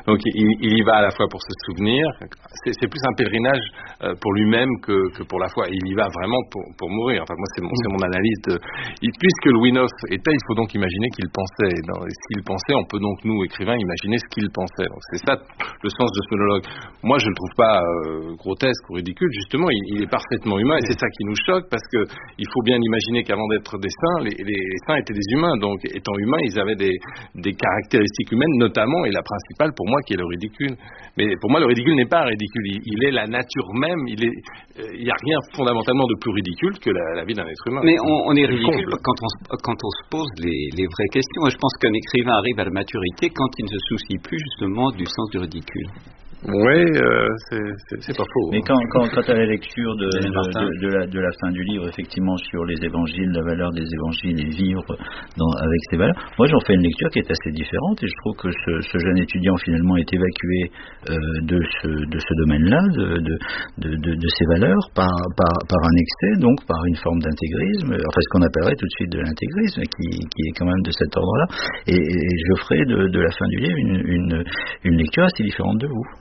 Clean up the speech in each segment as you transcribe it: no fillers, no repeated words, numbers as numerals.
Donc il y va à la fois pour se souvenir. C'est plus un pèlerinage pour lui-même que pour la foi. Il y va vraiment pour mourir. Enfin, moi, c'est mon analyse. Puisque Louis IX était, il faut donc imaginer qu'il pensait. S'il pensait, on peut donc, nous, écrivains, imaginer ce qu'il pensait. Donc, c'est ça le sens de ce monologue. Moi, je ne le trouve pas grotesque ou ridicule. Justement, il est parfaitement humain et c'est ça qui nous choque parce que il faut bien imaginer qu'avant d'être des saints, les saints étaient des humains. Donc, étant humains, ils avaient des caractéristiques humaines, notamment, et la principale pour moi, qui est le ridicule. Mais pour moi, le ridicule n'est pas un ridicule. Il est la nature même. Il n'y a rien fondamentalement de plus ridicule que la vie d'un être humain. Mais on est ridicule quand on se pose les vraies questions. Et je pense qu'un écrivain arrive à la maturité quand il ne se soucie plus justement du sens du ridicule. Oui, c'est pas faux. Mais quant à la lecture de la fin du livre, effectivement, sur les évangiles, la valeur des évangiles et vivre avec ces valeurs, moi j'en fais une lecture qui est assez différente et je trouve que ce jeune étudiant finalement est évacué de ce domaine-là, de ces valeurs, par un excès, donc par une forme d'intégrisme, enfin ce qu'on appellerait tout de suite de l'intégrisme, qui est quand même de cet ordre-là. Et je ferai de la fin du livre une lecture assez différente de vous.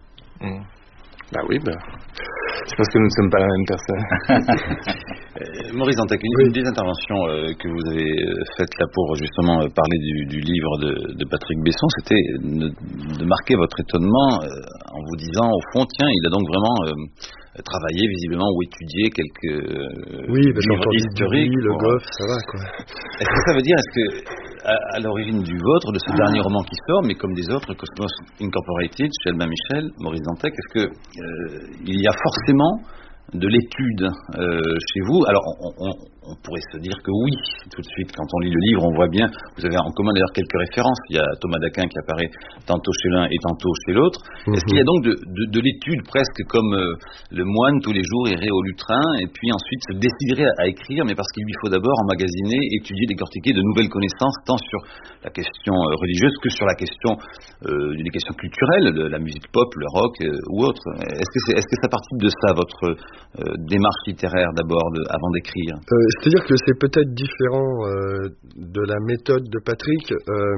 Bah oui, c'est parce que nous ne sommes pas la même personne. Maurice Dantec, une des interventions que vous avez faites là pour justement parler du livre de Patrick Besson, c'était de marquer votre étonnement en vous disant au fond, tiens, il a donc vraiment travaillé visiblement ou étudié quelques livres historiques. Le Goff, ça va quoi. Est-ce que ça veut dire, à l'origine du vôtre, de ce dernier roman qui sort, mais comme des autres, Cosmos Incorporated, chez Albin Michel, Maurice Dantec, est-ce que il y a forcément de l'étude chez vous? Alors on pourrait se dire que oui, tout de suite, quand on lit le livre, on voit bien, vous avez en commun d'ailleurs quelques références, il y a Thomas d'Aquin qui apparaît tantôt chez l'un et tantôt chez l'autre. Est-ce qu'il y a donc de l'étude presque comme le moine tous les jours irait au lutrin et puis ensuite se déciderait à écrire, mais parce qu'il lui faut d'abord emmagasiner, étudier, décortiquer de nouvelles connaissances, tant sur la question religieuse que sur la question des questions culturelles, de la musique pop, le rock ou autre. Est-ce que ça participe de ça, votre démarche littéraire d'abord, avant d'écrire? C'est-à-dire que c'est peut-être différent de la méthode de Patrick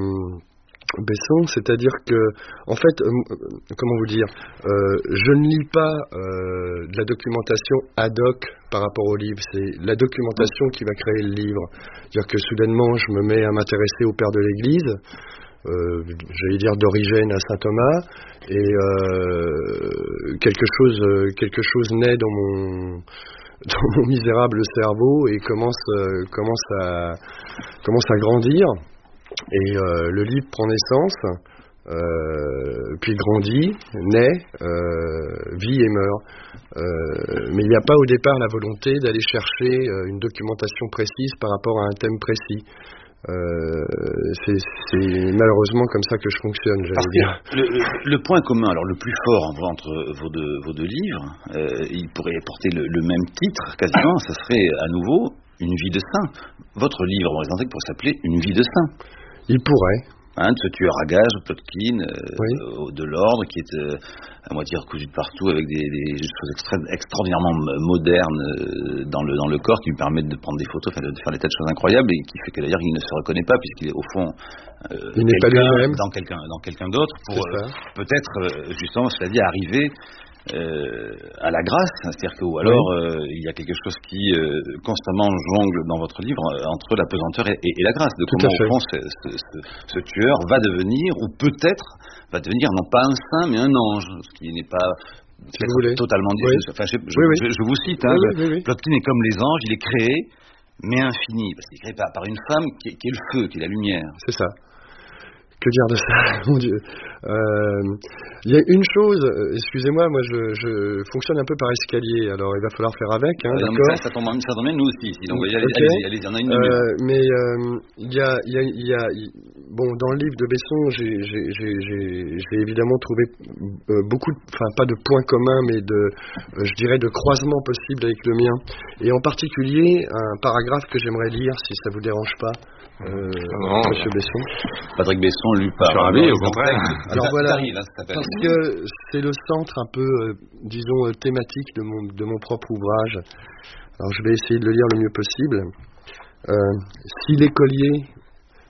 Besson, c'est-à-dire que, en fait, comment vous dire, je ne lis pas de la documentation ad hoc par rapport au livre, c'est la documentation qui va créer le livre. C'est-à-dire que soudainement, je me mets à m'intéresser au père de l'Église, j'allais dire d'Origène à saint Thomas, et quelque chose naît dans mon misérable cerveau et commence à grandir, et le livre prend naissance, puis grandit, naît, vit et meurt, mais il n'y a pas au départ la volonté d'aller chercher une documentation précise par rapport à un thème précis. C'est malheureusement comme ça que je fonctionne, j'allais dire. Le point commun, alors le plus fort entre vos deux livres, il pourrait porter le même titre quasiment, ça serait à nouveau Une vie de saint. Votre livre, Maurice Dantec, pourrait s'appeler Une vie de saint. Il pourrait. De ce tueur à gages, Plotkin, de l'ordre, qui est à moitié recousu de partout avec des choses extraordinairement modernes dans le corps, qui lui permettent de prendre des photos, de faire des tas de choses incroyables, et qui fait que d'ailleurs il ne se reconnaît pas, puisqu'il est au fond il n'est pas lui-même dans quelqu'un d'autre, pour peut-être justement, cela dit, arriver à la grâce, c'est-à-dire que, ou alors il y a quelque chose qui constamment jongle dans votre livre entre la pesanteur et la grâce, de comment au fond ce tueur va devenir, ou peut-être va devenir non pas un saint mais un ange, ce qui n'est pas totalement dit. Enfin, je vous cite, Plotkin est comme les anges, il est créé mais infini, parce qu'il est créé par une femme qui est le feu, qui est la lumière. C'est ça. Que dire de ça, mon Dieu. Il y a une chose, excusez-moi, moi je fonctionne un peu par escalier, alors il va falloir faire avec, d'accord. Ça tombe bien, nous aussi. Donc allez, il y en a une de mais il y a, bon, dans le livre de Besson, j'ai évidemment trouvé beaucoup, pas de points communs, mais je dirais de croisements possibles avec le mien. Et en particulier, un paragraphe que j'aimerais lire, si ça vous dérange pas. Monsieur Besson. Patrick Besson, lu par... Je suis ravi, au contraire. Alors voilà, parce que c'est le centre un peu, disons, thématique de mon propre ouvrage. Alors je vais essayer de le lire le mieux possible. Si l'écolier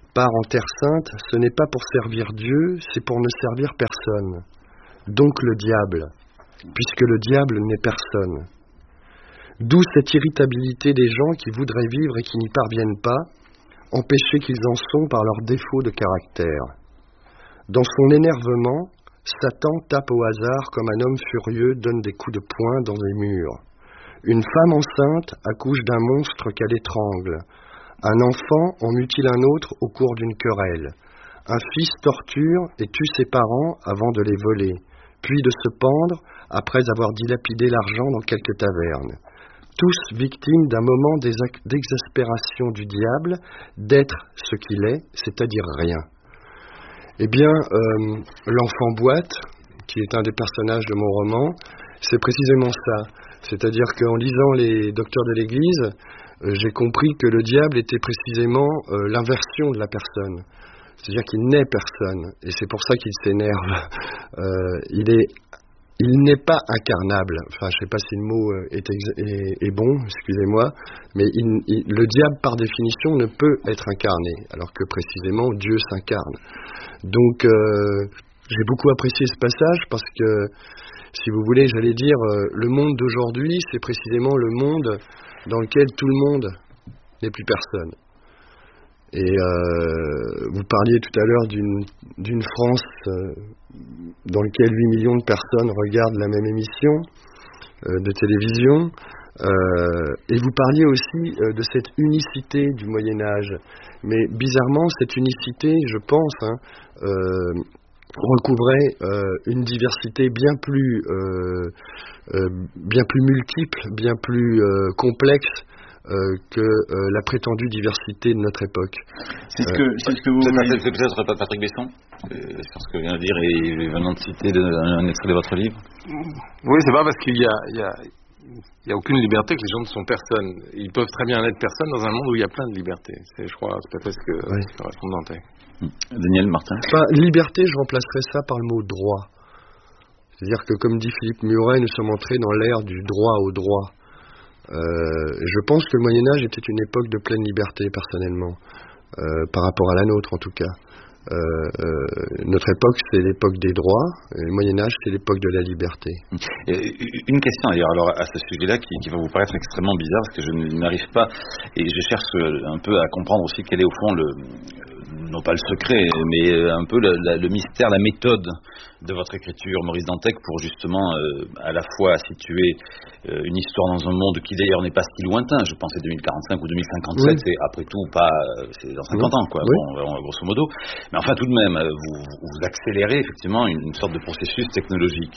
part en Terre Sainte, ce n'est pas pour servir Dieu, c'est pour ne servir personne. Donc le diable, puisque le diable n'est personne. D'où cette irritabilité des gens qui voudraient vivre et qui n'y parviennent pas, empêchés qu'ils en sont par leur défaut de caractère. Dans son énervement, Satan tape au hasard comme un homme furieux donne des coups de poing dans les murs. Une femme enceinte accouche d'un monstre qu'elle étrangle. Un enfant en mutile un autre au cours d'une querelle. Un fils torture et tue ses parents avant de les voler, puis de se pendre après avoir dilapidé l'argent dans quelques tavernes. Tous victimes d'un moment d'exaspération du diable, d'être ce qu'il est, c'est-à-dire rien. Eh bien, l'enfant boîte, qui est un des personnages de mon roman, c'est précisément ça. C'est-à-dire qu'en lisant les Docteurs de l'Église, j'ai compris que le diable était précisément l'inversion de la personne. C'est-à-dire qu'il n'est personne, et c'est pour ça qu'il s'énerve. Il n'est pas incarnable. Enfin, je ne sais pas si le mot est bon, excusez-moi, mais le diable, par définition, ne peut être incarné, alors que précisément, Dieu s'incarne. Donc, j'ai beaucoup apprécié ce passage parce que, si vous voulez, j'allais dire, le monde d'aujourd'hui, c'est précisément le monde dans lequel tout le monde n'est plus personne. Et vous parliez tout à l'heure d'une France dans laquelle 8 millions de personnes regardent la même émission de télévision, et vous parliez aussi de cette unicité du Moyen-Âge. Mais bizarrement, cette unicité, je pense, recouvrait une diversité bien plus multiple, bien plus complexe que la prétendue diversité de notre époque. C'est ce que vous... C'est peut-être pas Patrick Besson, sur ce que vient de dire, et venant de citer un extrait de votre livre. Oui, c'est pas parce qu'il y a aucune liberté que les gens ne sont personne. Ils peuvent très bien être personne dans un monde où il y a plein de libertés. C'est, je crois, tout à fait ce que raconte Dante. Daniel Martin. Enfin, liberté, je remplacerais ça par le mot droit. C'est-à-dire que, comme dit Philippe Muret, nous sommes entrés dans l'ère du droit au droit. Je pense que le Moyen-Âge était une époque de pleine liberté, personnellement, par rapport à la nôtre, en tout cas. Notre époque, c'est l'époque des droits, et le Moyen-Âge, c'est l'époque de la liberté. Une question d'ailleurs, alors à ce sujet-là, qui va vous paraître extrêmement bizarre, parce que je n'arrive pas, et je cherche un peu à comprendre aussi quel est au fond non pas le secret, mais un peu le mystère, la méthode de votre écriture, Maurice Dantec, pour justement à la fois situer une histoire dans un monde qui d'ailleurs n'est pas si lointain. Je pensais 2045 ou 2057, oui. C'est après tout pas, c'est dans 50 ans, quoi, oui. Bon, grosso modo. Mais enfin, tout de même, vous accélérez effectivement une sorte de processus technologique.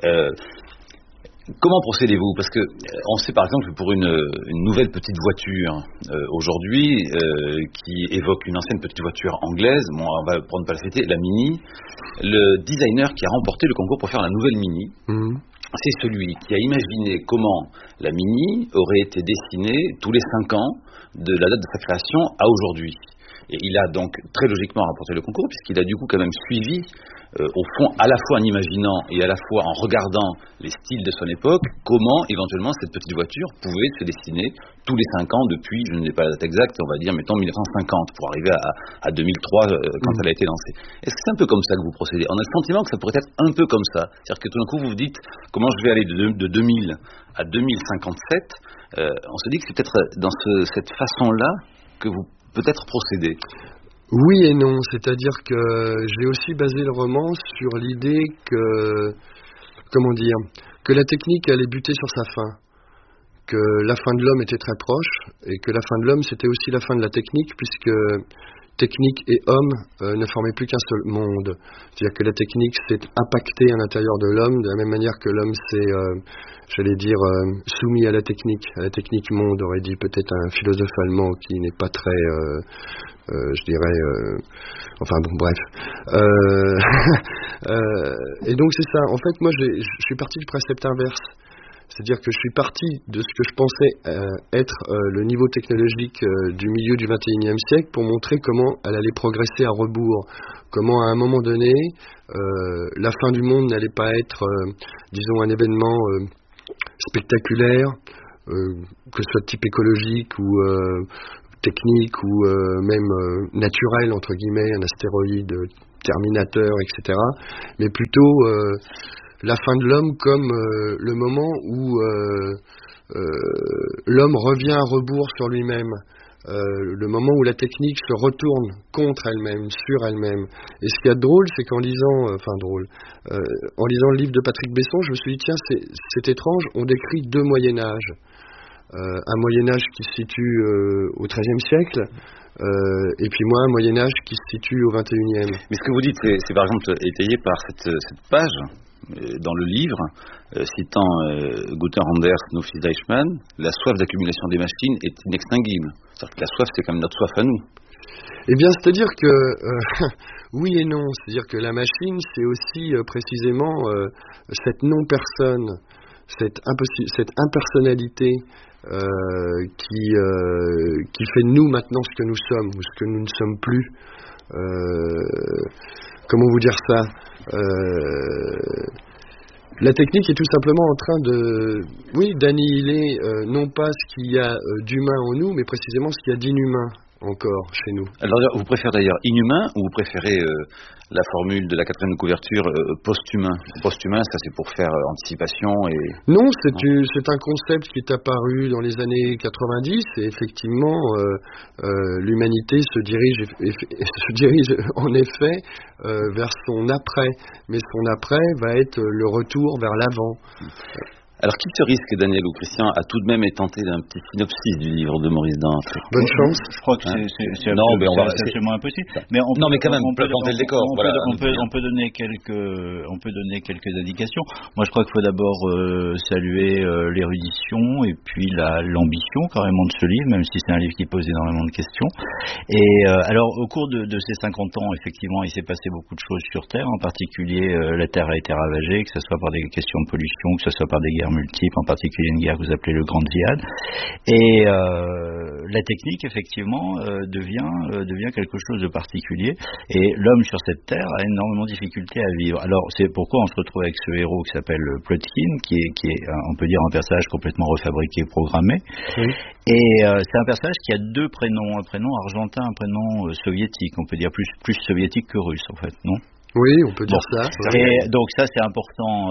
Comment procédez-vous? Parce que on sait par exemple que pour une nouvelle petite voiture aujourd'hui qui évoque une ancienne petite voiture anglaise, bon, on va prendre pas la citer, la Mini, le designer qui a remporté le concours pour faire la nouvelle Mini, c'est celui qui a imaginé comment la Mini aurait été dessinée tous les 5 ans de la date de sa création à aujourd'hui. Et il a donc très logiquement remporté le concours, puisqu'il a du coup quand même suivi, au fond, à la fois en imaginant et à la fois en regardant les styles de son époque, comment éventuellement cette petite voiture pouvait se dessiner tous les 5 ans depuis, je n'ai pas la date exacte, on va dire, mettons 1950, pour arriver à 2003 quand elle a été lancée. Est-ce que c'est un peu comme ça que vous procédez? On a le sentiment que ça pourrait être un peu comme ça. C'est-à-dire que tout d'un coup vous vous dites, comment je vais aller de 2000 à 2057, on se dit que c'est peut-être dans cette façon-là que vous peut-être procéder. Oui et non, c'est-à-dire que j'ai aussi basé le roman sur l'idée que, que la technique allait buter sur sa fin, que la fin de l'homme était très proche, et que la fin de l'homme c'était aussi la fin de la technique, puisque technique et homme ne formaient plus qu'un seul monde. C'est-à-dire que la technique s'est impactée à l'intérieur de l'homme, de la même manière que l'homme s'est, soumis à la technique monde, aurait dit peut-être un philosophe allemand qui n'est pas très, et donc c'est ça. En fait, moi, je suis parti du précepte inverse. C'est-à-dire que je suis parti de ce que je pensais être le niveau technologique du milieu du XXIe siècle pour montrer comment elle allait progresser à rebours. Comment à un moment donné, la fin du monde n'allait pas être, disons, un événement spectaculaire, que ce soit de type écologique ou technique ou même naturel, entre guillemets, un astéroïde Terminateur, etc., mais plutôt la fin de l'homme comme le moment où l'homme revient à rebours sur lui-même, le moment où la technique se retourne contre elle-même, sur elle-même. Et ce qu'il y a de drôle, c'est qu'en lisant, en lisant le livre de Patrick Besson, je me suis dit, tiens, c'est étrange, on décrit deux Moyen-Âge. Un Moyen-Âge qui se situe au XIIIe siècle, et puis moi, un Moyen-Âge qui se situe au XXIe. Mais ce que vous dites, c'est par exemple étayé par cette page dans le livre, citant Gunther Anders, Nufus Deichmann, la soif d'accumulation des machines est inextinguible. C'est-à-dire que la soif, c'est comme notre soif à nous. Eh bien, c'est-à-dire que, oui et non, c'est-à-dire que la machine, c'est aussi précisément cette non-personne, cette impersonnalité qui fait de nous maintenant ce que nous sommes, ou ce que nous ne sommes plus. Comment vous dire ça? La technique est tout simplement en train d'annihiler non pas ce qu'il y a d'humain en nous, mais précisément ce qu'il y a d'inhumain encore chez nous. Alors, vous préférez d'ailleurs inhumain ou vous préférez la formule de la 4e couverture post-humain? Post-humain, ça c'est pour faire anticipation et... Non, c'est un concept qui est apparu dans les années 90 et effectivement l'humanité se dirige en effet vers son après, mais son après va être le retour vers l'avant. Alors, qui se risque, Daniel ou Christian, à tout de même tenter d'un petit synopsis du livre de Maurice Dante? Bonne chance. Je crois que c'est absolument impossible. Mais quand même, on peut planter le décor. On peut donner quelques indications. Moi, je crois qu'il faut d'abord saluer l'érudition et puis l'ambition carrément de ce livre, même si c'est un livre qui pose énormément de questions. Et alors, au cours de ces 50 ans, effectivement, il s'est passé beaucoup de choses sur Terre. En particulier, la Terre a été ravagée, que ce soit par des questions de pollution, que ce soit par des guerres multiples, en particulier une guerre que vous appelez le Grand Djihad. Et la technique, effectivement, devient quelque chose de particulier. Et l'homme sur cette terre a énormément de difficultés à vivre. Alors, c'est pourquoi on se retrouve avec ce héros qui s'appelle Plotkin, qui est on peut dire, un personnage complètement refabriqué, programmé. Oui. Et c'est un personnage qui a deux prénoms, un prénom argentin, un prénom soviétique. On peut dire plus soviétique que russe, en fait, non ? Oui, on peut dire ça. Et donc ça c'est important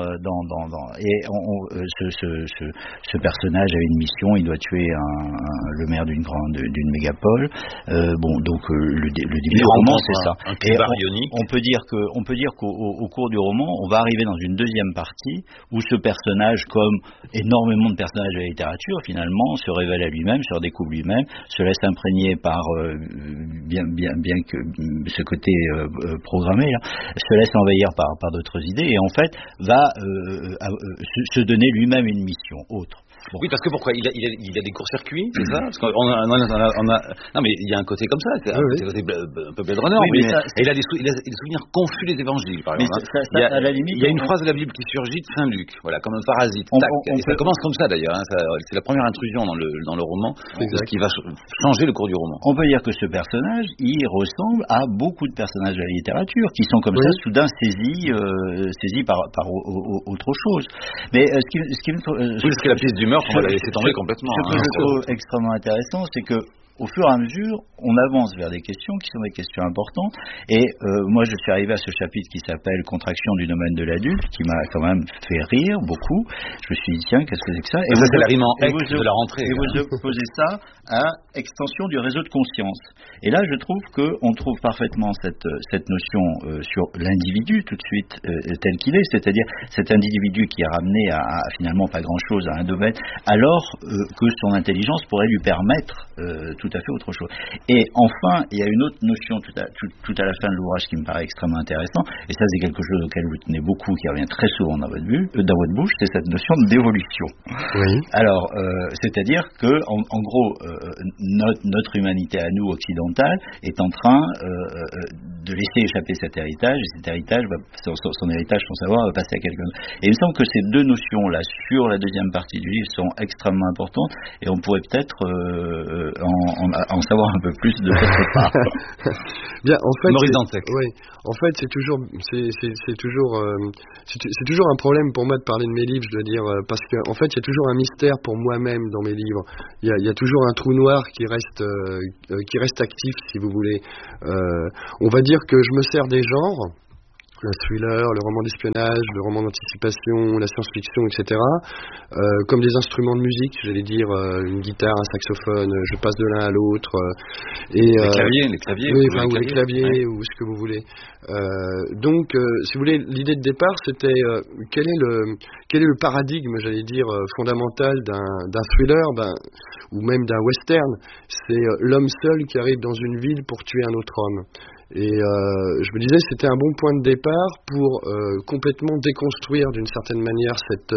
ce personnage a une mission, il doit tuer le maire d'une mégapole. Le début du roman c'est ça. On peut dire qu'au cours du roman, on va arriver dans une deuxième partie où ce personnage, comme énormément de personnages de la littérature, finalement se révèle à lui-même, se redécouvre lui-même, se laisse imprégner par bien que ce côté programmé là, se laisse envahir par d'autres idées et en fait va se donner lui-même une mission autre. Bon. Oui, parce que pourquoi il a des courts-circuits, c'est ça? Parce qu'on non, mais il y a un côté comme ça, c'est un côté un peu Blade Runner, mais il a des souvenirs confus des évangiles, par exemple. À la limite, il y a une phrase de la Bible qui surgit de Saint Luc, voilà, comme un parasite. Et ça commence comme ça d'ailleurs. C'est la première intrusion dans le roman, ce qui va changer le cours du roman. On peut dire que ce personnage, il ressemble à beaucoup de personnages de la littérature qui sont comme ça, soudain saisis par autre chose. Mais ce qui parce que la pièce du meurtre, on va la laisser tomber complètement. Ce que je trouve extrêmement intéressant, c'est que au fur et à mesure, on avance vers des questions qui sont des questions importantes. Et moi, je suis arrivé à ce chapitre qui s'appelle Contraction du domaine de l'adulte, qui m'a quand même fait rire beaucoup. Je me suis dit, tiens, qu'est-ce que c'est que ça? Et ça, c'est la rime en de la rentrée. Et vous opposez ça à extension du réseau de conscience. Et là, je trouve qu'on trouve parfaitement cette notion sur l'individu tout de suite tel qu'il est, c'est-à-dire cet individu qui est ramené à finalement pas grand-chose à un domaine, alors que son intelligence pourrait lui permettre tout à fait autre chose. Et enfin, il y a une autre notion tout à la fin de l'ouvrage qui me paraît extrêmement intéressant, et ça c'est quelque chose auquel vous tenez beaucoup, qui revient très souvent dans votre bouche, c'est cette notion d'évolution. Oui. Alors, c'est-à-dire que, en gros, notre humanité à nous occidentale est en train de laisser échapper cet héritage, et cet héritage, son héritage, son savoir, va passer à quelqu'un d'autre. Et il me semble que ces deux notions-là, sur la deuxième partie du livre, sont extrêmement importantes, et on pourrait peut-être en savoir un peu plus de votre part. Bien, en fait, Maurice Dantec. Oui, en fait, c'est toujours un problème pour moi de parler de mes livres, je dois dire, parce qu'en fait, il y a toujours un mystère pour moi-même dans mes livres. Il y a toujours un trou noir qui reste actif, si vous voulez. On va dire que je me sers des genres, le thriller, le roman d'espionnage, le roman d'anticipation, la science-fiction, etc., comme des instruments de musique, j'allais dire une guitare, un saxophone, je passe de l'un à l'autre. Les claviers. Oui, ou les claviers, ou ce que vous voulez. Donc, si vous voulez, l'idée de départ, c'était quel est le paradigme, j'allais dire, fondamental d'un thriller, ou même d'un western. C'est l'homme seul qui arrive dans une ville pour tuer un autre homme. Et je me disais c'était un bon point de départ pour complètement déconstruire d'une certaine manière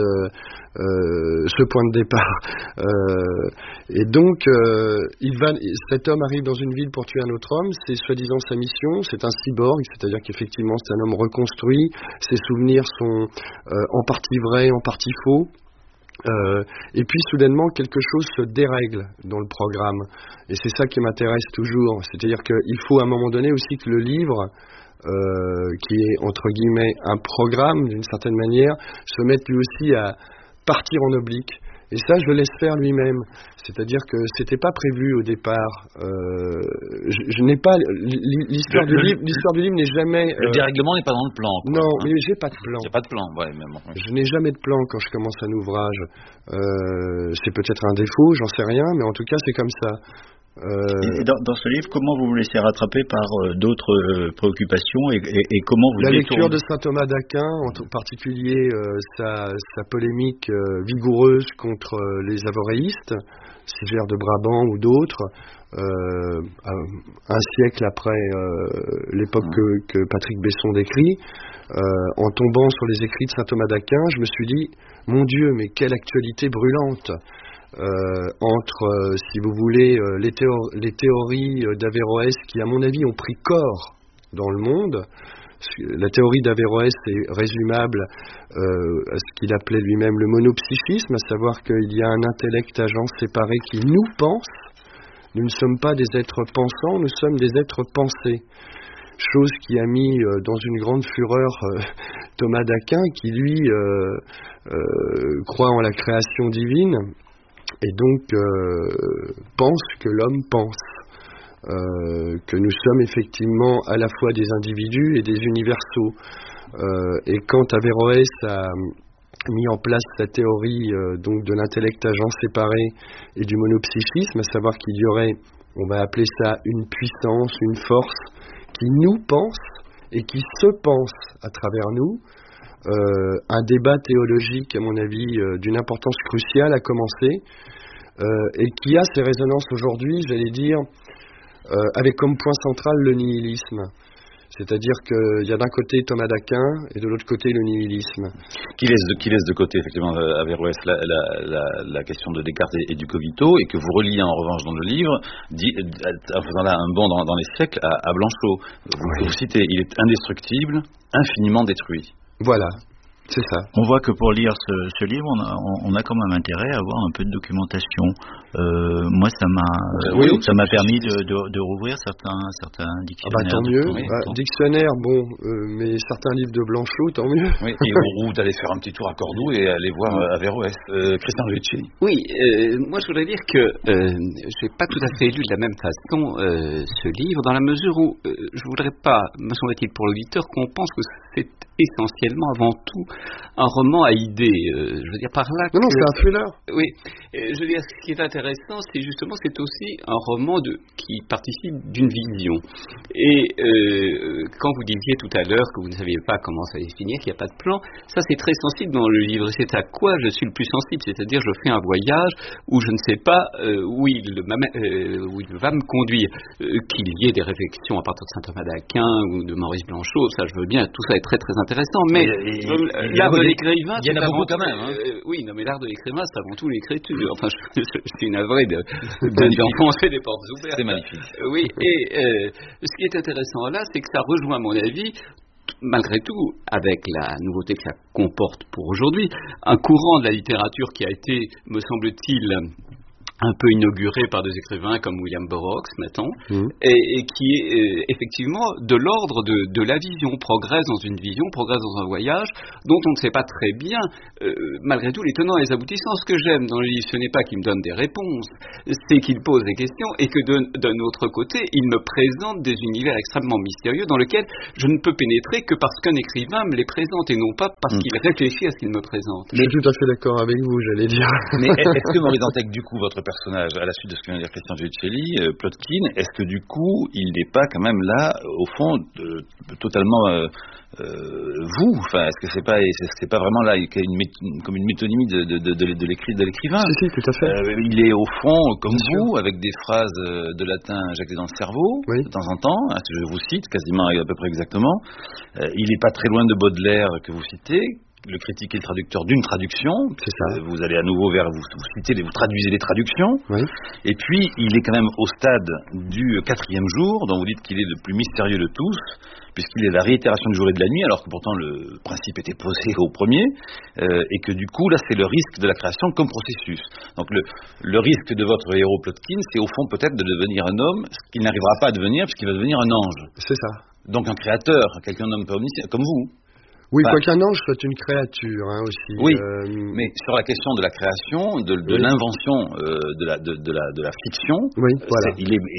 ce point de départ. Et donc cet homme arrive dans une ville pour tuer un autre homme, c'est soi-disant sa mission, c'est un cyborg, c'est-à-dire qu'effectivement c'est un homme reconstruit, ses souvenirs sont en partie vrais, en partie faux. Et puis soudainement quelque chose se dérègle dans le programme, et c'est ça qui m'intéresse toujours, c'est-à-dire qu'il faut à un moment donné aussi que le livre qui est entre guillemets un programme d'une certaine manière se mette lui aussi à partir en oblique. Et ça, je le laisse faire lui-même. C'est-à-dire que c'était pas prévu au départ. Je n'ai pas l'histoire du livre n'est jamais. Le dérèglement n'est pas dans le plan. Quoi, non, mais j'ai pas de plan. Il n'y a pas de plan, ouais, même. Oui. Je n'ai jamais de plan quand je commence un ouvrage. C'est peut-être un défaut, j'en sais rien, mais en tout cas, c'est comme ça. Et dans ce livre, comment vous vous laissez rattraper par d'autres préoccupations et comment vous la lecture de saint Thomas d'Aquin, en particulier sa polémique vigoureuse contre les avoréistes, Sigère de Brabant ou d'autres, un siècle après l'époque que Patrick Besson décrit, en tombant sur les écrits de saint Thomas d'Aquin, je me suis dit, mon Dieu, mais quelle actualité brûlante! Entre, si vous voulez, les théories d'Averroès qui, à mon avis, ont pris corps dans le monde. La théorie d'Averroès est résumable à ce qu'il appelait lui-même le monopsychisme, à savoir qu'il y a un intellect-agent séparé qui nous pense. Nous ne sommes pas des êtres pensants, nous sommes des êtres pensés. Chose qui a mis dans une grande fureur Thomas d'Aquin, qui lui croit en la création divine, et donc pense que l'homme pense, que nous sommes effectivement à la fois des individus et des universaux. Et quand Averroès a mis en place sa théorie donc de l'intellect agent séparé et du monopsychisme, à savoir qu'il y aurait, on va appeler ça une puissance, une force qui nous pense et qui se pense à travers nous, un débat théologique, à mon avis, d'une importance cruciale a commencé, et qui a ses résonances aujourd'hui, j'allais dire, avec comme point central le nihilisme. C'est-à-dire qu'il y a d'un côté Thomas d'Aquin et de l'autre côté le nihilisme. Qui laisse de côté, effectivement, Averroès, la question de Descartes et du cogito, et que vous reliez en revanche dans le livre, en faisant là un bond dans les siècles, à Blanchot. Vous citez, il est indestructible, infiniment détruit. Voilà. C'est ça. On voit que pour lire ce livre, on a quand même intérêt à avoir un peu de documentation. Moi, ça m'a permis de rouvrir certains dictionnaires. Tant mieux. Dictionnaire, bon, mais certains livres de Blanchot, tant mieux. Oui, ou d'aller faire un petit tour à Cordoue et aller voir Averroès. Christian Lucci. Oui, moi je voudrais dire que je n'ai pas tout à fait lu de la même façon ce livre, dans la mesure où je ne voudrais pas, me semble-t-il pour l'auditeur, qu'on pense que c'est essentiellement, avant tout, un roman à idées. Je veux dire par là que... Non, c'est un thriller. Oui. Je veux dire, ce qui est intéressant, c'est justement, c'est aussi un roman qui participe d'une vision. Et quand vous disiez tout à l'heure que vous ne saviez pas comment ça allait se finir, qu'il n'y a pas de plan, ça c'est très sensible dans le livre. C'est à quoi je suis le plus sensible. C'est-à-dire, je fais un voyage où je ne sais pas où il va me conduire. Qu'il y ait des réflexions à partir de saint Thomas d'Aquin ou de Maurice Blanchot, ça je veux bien, tout ça est très très intéressant, mais... l'art de l'écrivain, il y en a beaucoup quand même. Hein. Oui, non, mais l'art de l'écrivain, c'est avant tout l'écriture. Enfin, je suis navré d'enfoncer des portes ouvertes. C'est magnifique. Oui, et ce qui est intéressant là, c'est que ça rejoint, à mon avis, malgré tout, avec la nouveauté que ça comporte pour aujourd'hui, un courant de la littérature qui a été, me semble-t-il, un peu inauguré par des écrivains comme William Burroughs, mettons, et qui est effectivement de l'ordre de la vision, progresse dans une vision, progresse dans un voyage, dont on ne sait pas très bien, malgré tout, les tenants et les aboutissants. Ce que j'aime dans le livre, ce n'est pas qu'il me donne des réponses, c'est qu'il pose des questions, et que d'un autre côté, il me présente des univers extrêmement mystérieux dans lesquels je ne peux pénétrer que parce qu'un écrivain me les présente, et non pas parce qu'il réfléchit à ce qu'il me présente. Je suis tout à fait d'accord avec vous, j'allais dire. Mais est-ce que Maurice Dantec, du coup, votre personnage, à la suite de ce que vient de dire Christian Giocelli, Plotkin, est-ce que du coup, il n'est pas quand même là, au fond, totalement vous, enfin, est-ce que c'est pas vraiment là comme une métonymie de l'écrivain? Si, tout à fait. Il est au fond comme vous, avec des phrases de latin injectées dans le cerveau, de temps en temps, hein, je vous cite quasiment à peu près exactement. Il n'est pas très loin de Baudelaire que vous citez. Le critique et le traducteur d'une traduction, c'est ça. Vous allez à nouveau vers vous citez, vous traduisez les traductions, et puis il est quand même au stade du 4e jour, dont vous dites qu'il est le plus mystérieux de tous, puisqu'il est la réitération du jour et de la nuit, alors que pourtant le principe était posé au premier, et que du coup là c'est le risque de la création comme processus. Donc le risque de votre héros Plotkin, c'est au fond peut-être de devenir un homme, ce qu'il n'arrivera pas à devenir, puisqu'il va devenir un ange. C'est ça. Donc un créateur, quelqu'un d'un homme pas omniscient, comme vous. Oui, quoi qu'un ange soit une créature, hein, aussi. Oui, mais sur la question de la création, de l'invention de la fiction, voilà.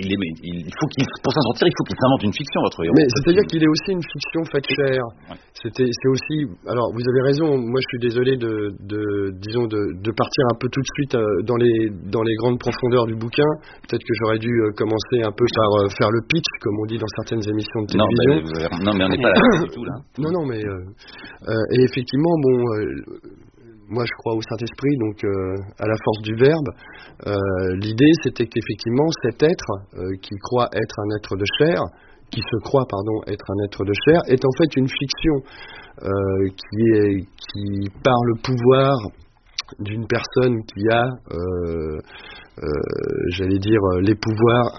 Il faut pour s'en sortir, il faut qu'il s'invente une fiction, votre héros. Mais c'est-à-dire qu'il est aussi une fiction faite chair. C'est aussi. Alors, vous avez raison. Moi, je suis désolé de partir un peu tout de suite dans les grandes profondeurs du bouquin. Peut-être que j'aurais dû commencer un peu par faire le pitch, comme on dit dans certaines émissions de télévision. Non, mais on n'est pas là du tout là. Non, mais. Et effectivement, moi je crois au Saint-Esprit, donc à la force du verbe. L'idée, c'était qu'effectivement, cet être qui croit être un être de chair, qui se croit, être un être de chair, est en fait une fiction qui par le pouvoir d'une personne qui a, j'allais dire, les pouvoirs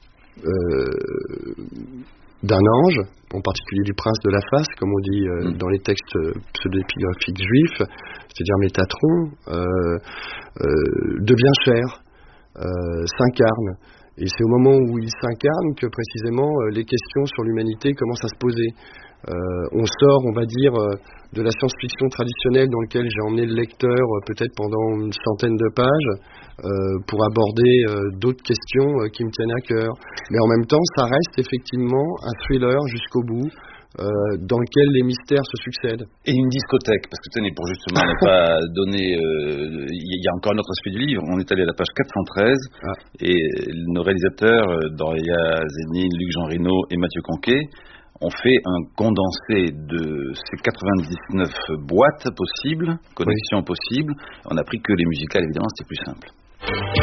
d'un ange, en particulier du prince de la face, comme on dit dans les textes pseudo-épigraphiques juifs, c'est-à-dire Métatron, devient chair, s'incarne. Et c'est au moment où il s'incarne que précisément les questions sur l'humanité commencent à se poser. On sort, on va dire, de la science-fiction traditionnelle dans laquelle j'ai emmené le lecteur peut-être pendant une centaine de pages pour aborder d'autres questions qui me tiennent à cœur. Mais en même temps, ça reste effectivement un thriller jusqu'au bout, dans lequel les mystères se succèdent. Et une discothèque, parce que tenez, pour justement ne pas donner... Il y a encore un autre aspect du livre, on est allé à la page 413, et nos réalisateurs, Doria Zénine, Luc Jean Reno et Mathieu Conquet, ont fait un condensé de ces 99 boîtes possibles, connexions possibles. On a pris que les musicales, évidemment, c'était plus simple.